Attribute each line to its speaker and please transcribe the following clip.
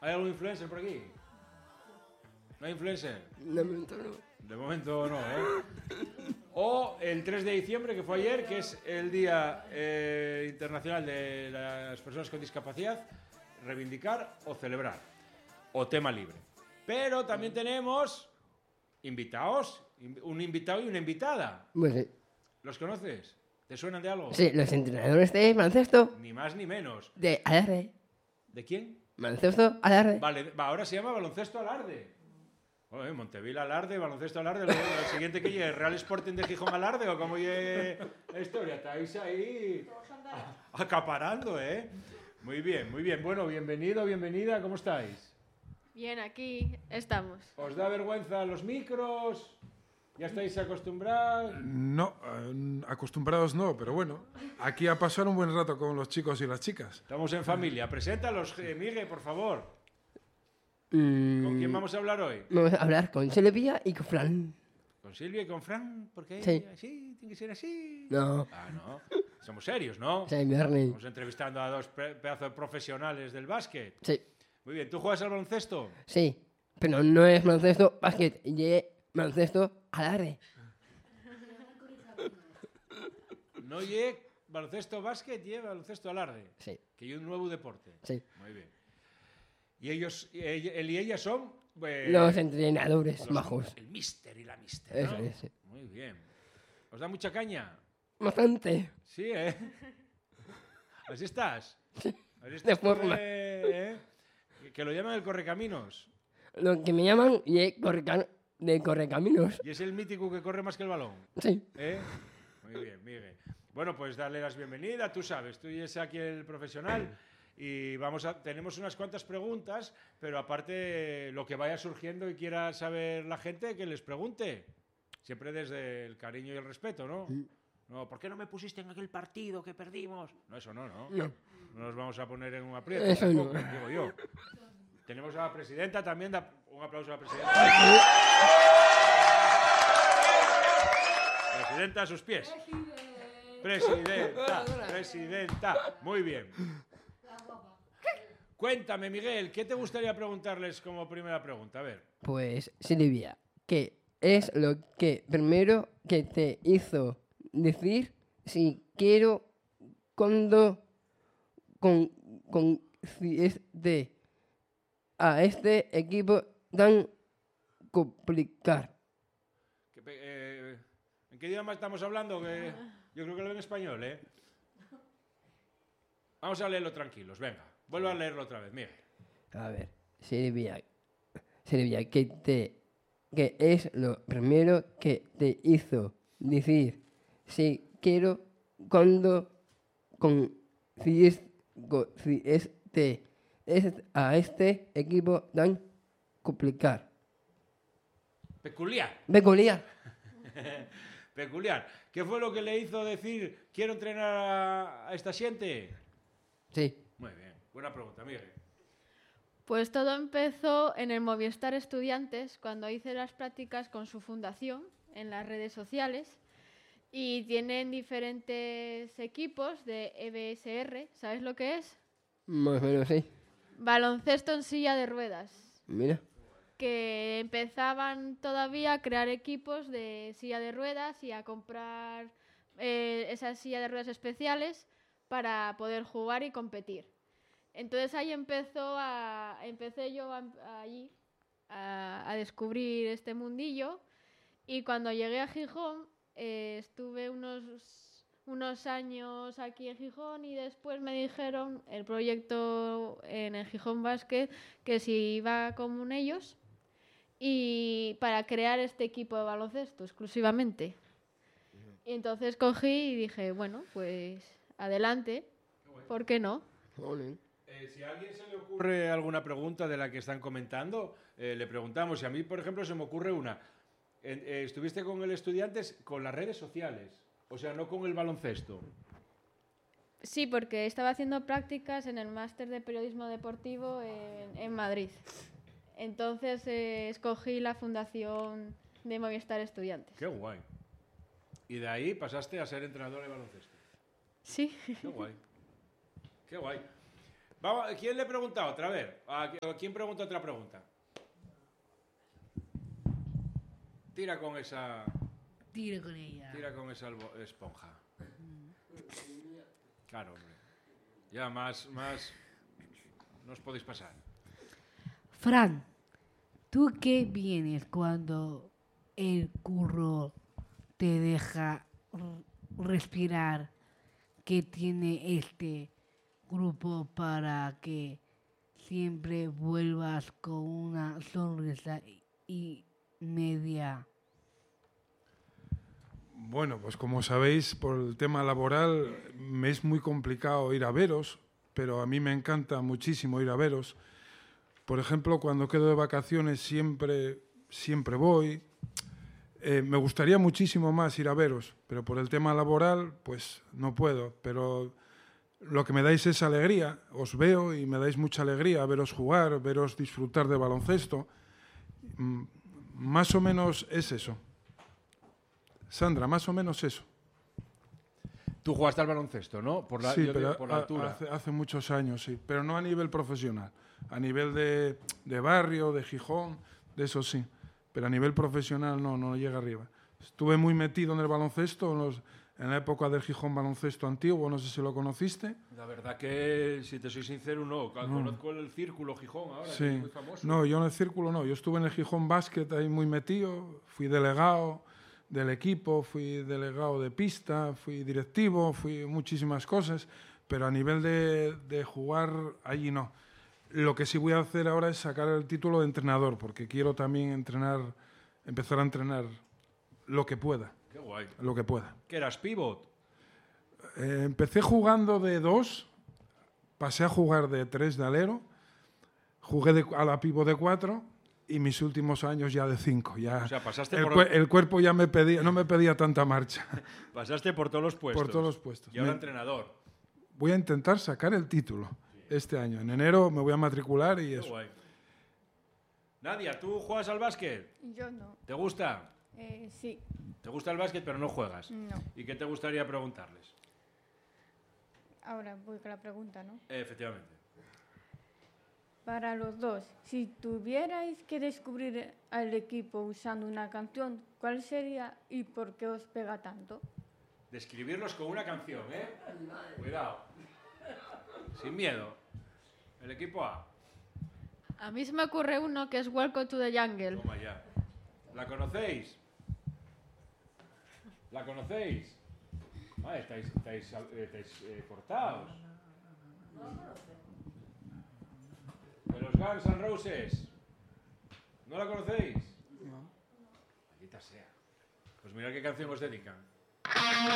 Speaker 1: ¿Hay algún influencer por aquí? ¿No hay influencer?
Speaker 2: De momento no.
Speaker 1: De momento no, ¿eh? O el 3 de diciembre, que fue ayer, que es el Día Internacional de las Personas con Discapacidad, reivindicar o celebrar, o tema libre. Pero también tenemos invitados, un invitado y una invitada.
Speaker 2: Pues sí.
Speaker 1: ¿Los conoces? ¿Te suenan de algo?
Speaker 2: Sí, los entrenadores de baloncesto
Speaker 1: Ni más ni menos.
Speaker 2: de Alarde.
Speaker 1: ¿De quién?
Speaker 2: Baloncesto Alarde.
Speaker 1: Vale, ahora se llama Baloncesto Alarde. Oye, Montevil Alarde, Baloncesto Alarde, lo siguiente que llegue, ¿Real Sporting de Gijón Alarde o cómo llegue la historia? Estáis ahí acaparando, ¿eh? Muy bien, muy bien. Bueno, bienvenido, bienvenida, ¿cómo estáis?
Speaker 3: Bien, aquí estamos.
Speaker 1: ¿Os da vergüenza los micros? ¿Ya estáis acostumbrados?
Speaker 4: No, acostumbrados no, pero bueno, aquí a pasar un buen rato con los chicos y las chicas.
Speaker 1: Estamos en familia. Preséntalos, Miguel, por favor. ¿Con quién vamos a hablar hoy?
Speaker 2: Vamos a hablar con Silvia y con Fran.
Speaker 1: ¿Con Silvia y con Fran? ¿Por qué?
Speaker 2: Sí.
Speaker 1: ¿Así? ¿Tiene que ser así?
Speaker 2: No.
Speaker 1: Ah, no. Somos serios, ¿no?
Speaker 2: Sí, Bernie.
Speaker 1: Estamos entrevistando a dos pedazos de profesionales del básquet.
Speaker 2: Sí.
Speaker 1: Muy bien. ¿Tú juegas al baloncesto?
Speaker 2: Sí. Pero no es baloncesto básquet, y baloncesto Alarde.
Speaker 1: No lle baloncesto básquet, lle baloncesto alarde.
Speaker 2: Sí.
Speaker 1: Que hay un nuevo deporte.
Speaker 2: Sí.
Speaker 1: Muy bien. Y ellos, él y ella son...
Speaker 2: Los entrenadores
Speaker 1: los-
Speaker 2: majos.
Speaker 1: El mister y la mister,
Speaker 2: Eso
Speaker 1: ¿no?
Speaker 2: es, sí.
Speaker 1: Muy bien. ¿Os da mucha caña?
Speaker 2: Bastante.
Speaker 1: Sí, ¿eh? ¿Así estás? Así
Speaker 2: De forma.
Speaker 1: Que lo llaman el correcaminos.
Speaker 2: Lo que me llaman y de correcaminos.
Speaker 1: Y es el mítico que corre más que el balón.
Speaker 2: Sí.
Speaker 1: ¿Eh? Muy bien, Miguel. Bueno, pues darle las bienvenidas, tú sabes, tú eres aquí el profesional y tenemos unas cuantas preguntas, pero aparte lo que vaya surgiendo y quiera saber la gente, que les pregunte. Siempre desde el cariño y el respeto, ¿no? No, ¿por qué no me pusiste en aquel partido que perdimos? No, eso no, ¿no?
Speaker 2: No.
Speaker 1: No nos vamos a poner en un aprieto,
Speaker 2: Eso no.
Speaker 1: tampoco, digo yo. Tenemos a la presidenta también, un aplauso a la presidenta. Presidenta a sus pies. Presidenta. Muy bien. Cuéntame, Miguel, ¿qué te gustaría preguntarles como primera pregunta? A ver.
Speaker 2: Pues, Silvia, ¿qué es lo que primero que te hizo decir si quiero cuando a este equipo tan complicado?
Speaker 1: ¿En qué idioma estamos hablando? Que yo creo que lo en español, ¿eh? Vamos a leerlo tranquilos, venga. Vuelvo a leerlo otra vez, Miguel.
Speaker 2: A ver, Silvia, ¿qué es lo primero que te hizo decir si quiero cuando a este equipo tan complicado?
Speaker 1: Peculiar. Peculiar. ¿Qué fue lo que le hizo decir quiero entrenar a esta gente?
Speaker 2: Sí.
Speaker 1: Muy bien. Buena pregunta, Miguel.
Speaker 3: Pues todo empezó en el Movistar Estudiantes, cuando hice las prácticas con su fundación en las redes sociales. Y tienen diferentes equipos de EBSR. ¿Sabes lo que es?
Speaker 2: Más o menos, sí.
Speaker 3: Baloncesto en silla de ruedas.
Speaker 2: Mira.
Speaker 3: Que empezaban todavía a crear equipos de silla de ruedas y a comprar esas sillas de ruedas especiales para poder jugar y competir. Entonces ahí empecé yo allí a descubrir este mundillo, y cuando llegué a Gijón estuve unos años aquí en Gijón y después me dijeron el proyecto en el Gijón Basket que si iba con ellos y para crear este equipo de baloncesto exclusivamente. Y entonces cogí y dije, bueno, pues adelante, ¿por qué no?
Speaker 1: Si a alguien se le ocurre alguna pregunta de la que están comentando, le preguntamos. Y a mí, por ejemplo, se me ocurre una. ¿Estuviste con el Estudiantes con las redes sociales? O sea, no con el baloncesto.
Speaker 3: Sí, porque estaba haciendo prácticas en el máster de periodismo deportivo en Madrid. Entonces escogí la fundación de Movistar Estudiantes.
Speaker 1: Qué guay. Y de ahí pasaste a ser entrenador de baloncesto.
Speaker 3: Sí.
Speaker 1: Qué guay. Qué guay. Vamos, ¿quién le pregunta otra? A ver, ¿quién pregunta otra pregunta? Tira con esa...
Speaker 5: Tira con ella.
Speaker 1: Tira con esa esponja. Claro, hombre. Ya, más... No os podéis pasar.
Speaker 5: Fran, ¿tú qué vienes cuando el curro te deja respirar? ¿Qué tiene este grupo para que siempre vuelvas con una sonrisa y media?
Speaker 4: Bueno, pues como sabéis, por el tema laboral me es muy complicado ir a veros, pero a mí me encanta muchísimo ir a veros. Por ejemplo, cuando quedo de vacaciones siempre voy. Me gustaría muchísimo más ir a veros, pero por el tema laboral pues no puedo. Pero lo que me dais es alegría. Os veo y me dais mucha alegría veros jugar, veros disfrutar de baloncesto. Más o menos es eso. Sandra, más o menos eso.
Speaker 1: Tú jugaste al baloncesto, ¿no? Por la,
Speaker 4: Sí,
Speaker 1: yo
Speaker 4: pero
Speaker 1: digo, por la altura.
Speaker 4: hace muchos años, sí. Pero no a nivel profesional. A nivel de barrio, de Gijón, de eso sí. Pero a nivel profesional no llega arriba. Estuve muy metido en el baloncesto en la época del Gijón baloncesto antiguo, no sé si lo conociste.
Speaker 1: La verdad que, si te soy sincero, no. Conozco el Círculo Gijón ahora,
Speaker 4: Sí.
Speaker 1: que es muy famoso.
Speaker 4: No, yo en el círculo no. Yo estuve en el Gijón Básquet ahí muy metido. Fui delegado del equipo, fui delegado de pista, fui directivo, fui muchísimas cosas. Pero a nivel de jugar, allí no. Lo que sí voy a hacer ahora es sacar el título de entrenador, porque quiero también empezar a entrenar lo que pueda.
Speaker 1: Qué guay.
Speaker 4: Lo que pueda.
Speaker 1: ¿Qué eras, pivot?
Speaker 4: Empecé jugando de 2, pasé a jugar de 3 de alero, jugué a la pivot de 4 y mis últimos años ya de 5.
Speaker 1: O sea, pasaste
Speaker 4: El cuerpo ya no me pedía tanta marcha.
Speaker 1: Pasaste por todos los puestos.
Speaker 4: Por todos los puestos.
Speaker 1: Y ahora entrenador.
Speaker 4: Voy a intentar sacar el título este año. En enero me voy a matricular y
Speaker 1: Qué
Speaker 4: eso.
Speaker 1: guay. Nadia, ¿tú juegas al básquet?
Speaker 3: Yo no.
Speaker 1: ¿Te gusta?
Speaker 3: Sí,
Speaker 1: ¿Te gusta el básquet pero no juegas?
Speaker 3: no.
Speaker 1: ¿Y qué te gustaría preguntarles?
Speaker 3: Ahora voy con la pregunta, ¿no?
Speaker 1: Efectivamente.
Speaker 3: Para los dos, si tuvierais que descubrir al equipo usando una canción, ¿cuál sería y por qué os pega tanto?
Speaker 1: Describirlos con una canción, ¿eh? Cuidado. Sin miedo. El equipo A.
Speaker 3: A mí se me ocurre uno que es Welcome to the Jungle.
Speaker 1: Toma ya. ¿La conocéis? ¿La conocéis? Ah, estáis cortados. De los Guns N' Roses. ¿No la conocéis? No. Maldita sea. Pues mirad qué canción os dedican.